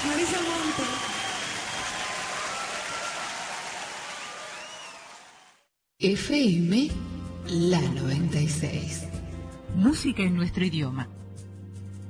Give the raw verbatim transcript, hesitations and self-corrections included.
Marisa Monte. F M La noventa y seis. Música en nuestro idioma.